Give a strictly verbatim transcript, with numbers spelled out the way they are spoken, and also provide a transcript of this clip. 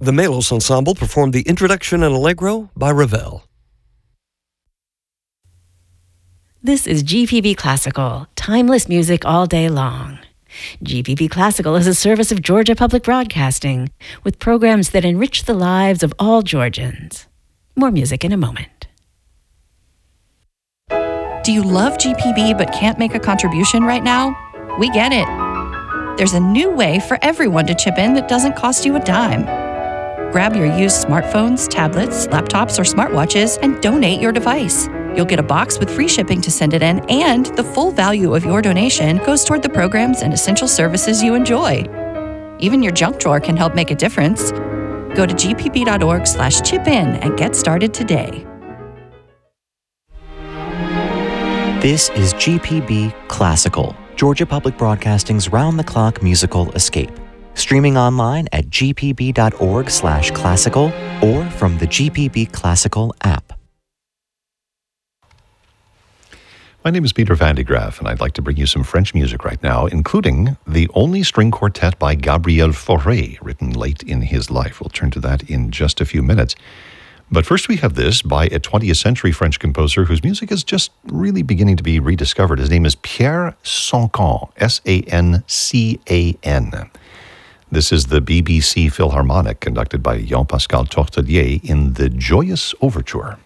The Melos Ensemble performed the introduction and Allegro by Ravel. This is G P B Classical, timeless music all day long. G P B Classical is a service of Georgia Public Broadcasting, with programs that enrich the lives of all Georgians. More music in a moment. Do you love G P B but can't make a contribution right now? We get it. There's a new way for everyone to chip in that doesn't cost you a dime. Grab your used smartphones, tablets, laptops, or smartwatches and donate your device. You'll get a box with free shipping to send it in, and the full value of your donation goes toward the programs and essential services you enjoy. Even your junk drawer can help make a difference. Go to g p b dot org slash chip in and get started today. This is G P B Classical, Georgia Public Broadcasting's round-the-clock musical escape. Streaming online at g p b dot org slash classical or from the G P B Classical app. My name is Peter Van de Graaff, and I'd like to bring you some French music right now, including the only string quartet by Gabriel Fauré, written late in his life. We'll turn to that in just a few minutes. But first we have this by a twentieth century French composer whose music is just really beginning to be rediscovered. His name is Pierre Sancan, S A N C A N. This is the B B C Philharmonic, conducted by Jean-Pascal Tortelier in the Joyous Overture.